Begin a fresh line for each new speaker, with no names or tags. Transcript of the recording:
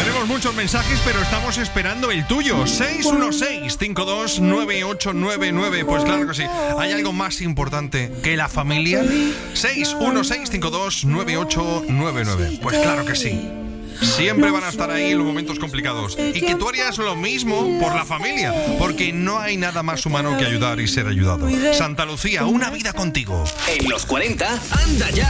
Tenemos muchos mensajes, pero estamos esperando el tuyo. 616-529899. Pues claro que sí. ¿Hay algo más importante que la familia? 616-529899. Pues claro que sí. Siempre van a estar ahí en los momentos complicados. Y que tú harías lo mismo por la familia, porque no hay nada más humano que ayudar y ser ayudado. Santa Lucía, una vida contigo.
En los 40, anda ya.